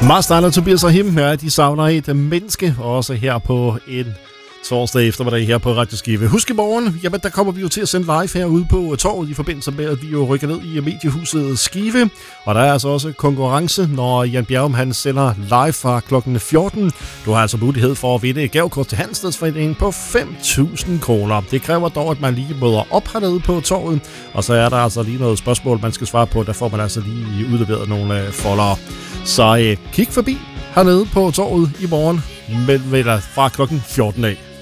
Marstein og Tobias Rahim, ja, de savner et menneske, også her på en torsdag eftermiddag her på Radio Skive. Husk i morgen, jamen der kommer vi jo til at sende live herude på torvet i forbindelse med, at vi jo rykker ned i mediehuset Skive. Og der er altså også konkurrence, når Jan Bjerrum han sender live fra klokken 14. Du har altså mulighed for at vinde et gavekort til Handelsstandsforeningen på 5.000 kroner. Det kræver dog, at man lige møder op hernede på torvet. Og så er der altså lige noget spørgsmål, man skal svare på. Der får man altså lige udleveret nogle foldere. Så kig forbi hernede på torvet i morgen, men fra klokken 14 af.